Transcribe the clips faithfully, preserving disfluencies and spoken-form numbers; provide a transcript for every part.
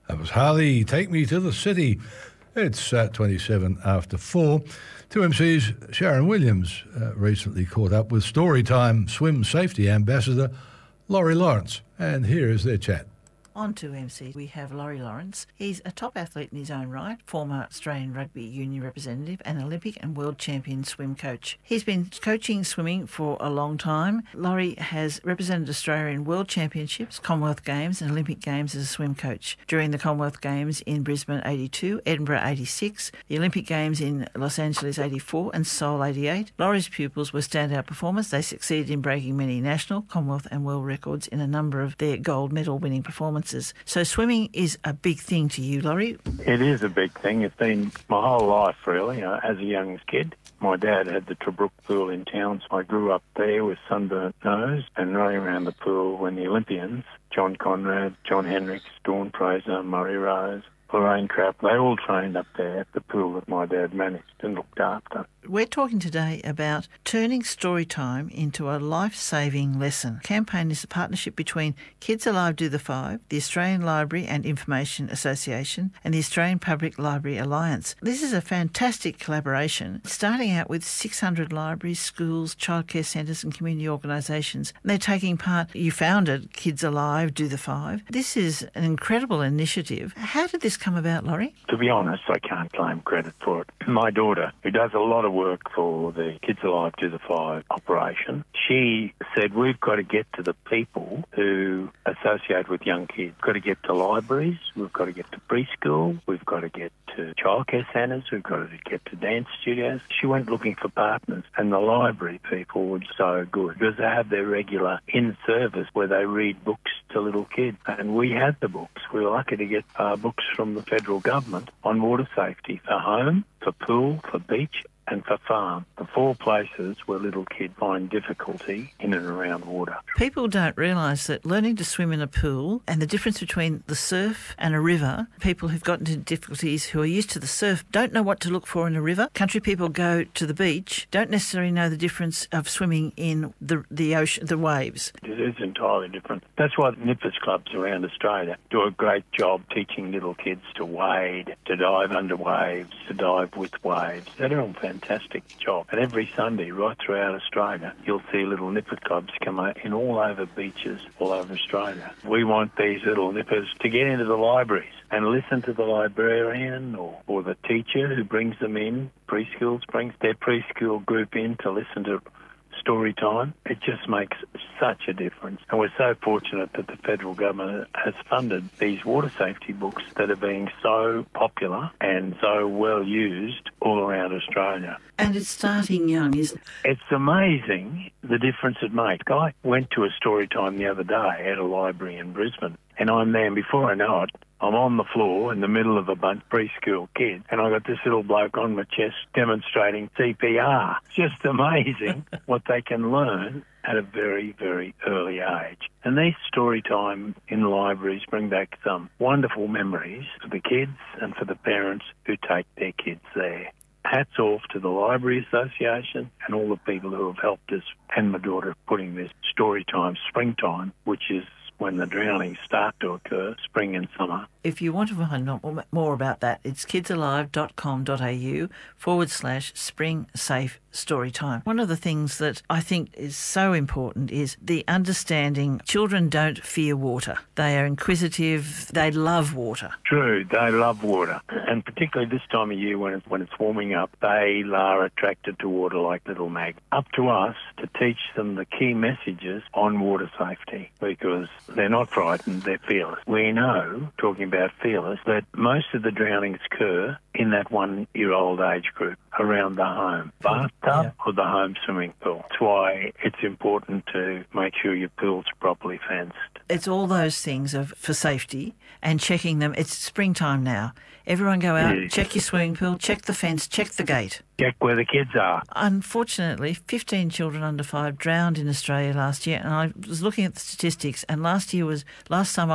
That was Harley, Take Me to the City. It's uh, twenty-seven after four. two M C's Sharon Williams uh, recently caught up with Storytime swim safety ambassador Laurie Lawrence. And here is their chat. On two M C, we have Laurie Lawrence. He's a top athlete in his own right, former Australian Rugby Union representative and Olympic and world champion swim coach. He's been coaching swimming for a long time. Laurie has represented Australia in World Championships, Commonwealth Games and Olympic Games as a swim coach. During the Commonwealth Games in Brisbane eighty-two, Edinburgh eighty-six, the Olympic Games in Los Angeles eighty-four and Seoul eighty-eight, Laurie's pupils were standout performers. They succeeded in breaking many national, Commonwealth and world records in a number of their gold medal winning performances. So swimming is a big thing to you, Laurie? It is a big thing. It's been my whole life, really. Uh, as a young kid, my dad had the Tobruk pool in town, so I grew up there with sunburnt nose and running around the pool when the Olympians, John Conrad, John Hendricks, Dawn Fraser, Murray Rose, Lorraine Crapp, they all trained up there at the pool that my dad managed and looked after. We're talking today about turning story time into a life-saving lesson. The campaign is a partnership between Kids Alive Do the Five, the Australian Library and Information Association, and the Australian Public Library Alliance. This is a fantastic collaboration, starting out with six hundred libraries, schools, childcare centres and community organisations. They're taking part. You founded Kids Alive Do the Five. This is an incredible initiative. How did this come about, Laurie? To be honest, I can't claim credit for it. My daughter, who does a lot of work for the Kids Alive Do the Five operation, she said we've got to get to the people who associate with young kids. We've got to get to libraries, we've got to get to preschool, we've got to get to childcare centres, we've got to get to dance studios. She went looking for partners, and the library people were so good because they have their regular in-service where they read books to little kids, and we had the books. We were lucky to get uh, books from the federal government on water safety for home, for pool, for beach and for farm, the four places where little kids find difficulty in and around water. People don't realise that learning to swim in a pool and the difference between the surf and a river, people who've gotten into difficulties who are used to the surf don't know what to look for in a river. Country people go to the beach, don't necessarily know the difference of swimming in the the ocean, the waves. It is entirely different. That's why the nippers clubs around Australia do a great job teaching little kids to wade, to dive under waves, to dive with waves. They're doing fantastic. Fantastic job. And every Sunday, right throughout Australia, you'll see little nipper clubs come out in all over beaches, all over Australia. We want these little nippers to get into the libraries and listen to the librarian or, or the teacher who brings them in. Preschools brings their preschool group in to listen to story time. It just makes such a difference. And we're so fortunate that the federal government has funded these water safety books that are being so popular and so well used all around Australia. And it's starting young, isn't it? It's amazing the difference it makes. I went to a story time the other day at a library in Brisbane, and I'm there, and before I know it, I'm on the floor in the middle of a bunch of preschool kids, and I got this little bloke on my chest demonstrating C P R. It's just amazing what they can learn at a very, very early age. And these story time in libraries bring back some wonderful memories for the kids and for the parents who take their kids there. Hats off to the Library Association and all the people who have helped us and my daughter putting this story time springtime, which is when the drownings start to occur, spring and summer. If you want to find more about that, it's kidsalive.com.au forward slash spring safe story time. One of the things that I think is so important is the understanding children don't fear water. They are inquisitive. They love water. True, they love water. And particularly this time of year when it's, when it's warming up, they are attracted to water like little magnets. Up to us to teach them the key messages on water safety because they're not frightened, they're fearless. We know, talking about fearless, that most of the drownings occur in that one-year-old age group around the home bathtub yeah. or the home swimming pool. That's why it's important to make sure your pool's properly fenced. It's all those things of for safety and checking them. It's springtime now. Everyone go out, yeah. check your swimming pool, check the fence, check the gate. Check where the kids are. Unfortunately, fifteen children under five drowned in Australia last year, and I was looking at the statistics, and last year was last summer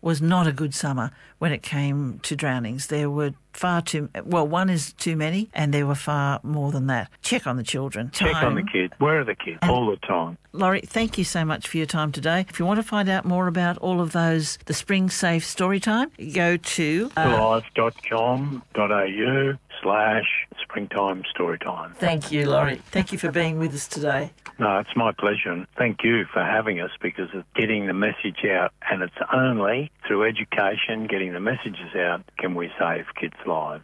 was not a good summer when it came to drownings. There were far too, well, one is too many, and there were far more than that. Check on the children. Check Time. on the kids. Where are the kids? And all the time. Laurie, thank you so much for your time today. If you want to find out more about all of those, the Spring Safe Storytime, go to uh, live dot com dot a u slash springtime storytime. Thank you, Laurie. Thank you for being with us today. No, it's my pleasure. And thank you for having us, because it's getting the message out, and it's only through education, getting the messages out, can we save kids' lives.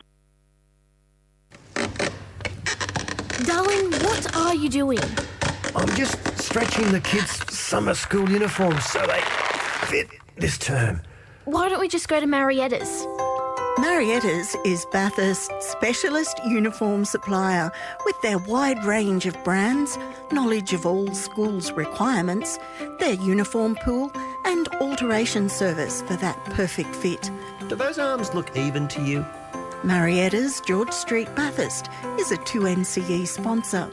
Darling, what are you doing? I'm just stretching the kids' summer school uniforms so they fit this term. Why don't we just go to Marietta's? Marietta's is Bathurst's specialist uniform supplier with their wide range of brands, knowledge of all schools' requirements, their uniform pool and alteration service for that perfect fit. Do those arms look even to you? Marietta's, George Street, Bathurst, is a two M C E sponsor.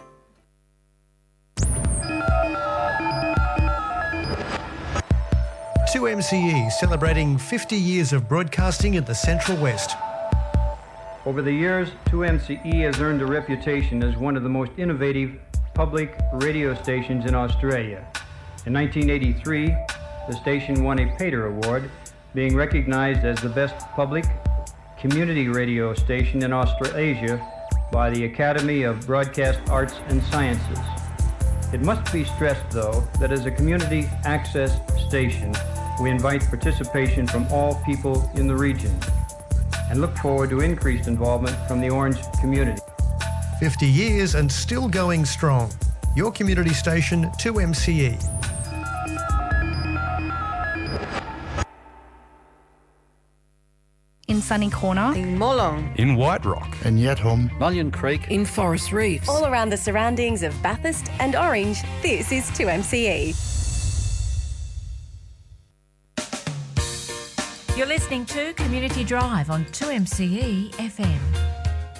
two M C E celebrating fifty years of broadcasting in the Central West. Over the years, two M C E has earned a reputation as one of the most innovative public radio stations in Australia. In nineteen eighty-three, the station won a Pater Award, being recognized as the best public community radio station in Australasia by the Academy of Broadcast Arts and Sciences. It must be stressed, though, that as a community access station, we invite participation from all people in the region and look forward to increased involvement from the Orange community. fifty years and still going strong. Your community station, two M C E. In Sunny Corner, in Molong, in White Rock, in Yatholm, Mullion Creek, in Forest Reefs. All around the surroundings of Bathurst and Orange, this is two M C E. You're listening to Community Drive on two M C E F M.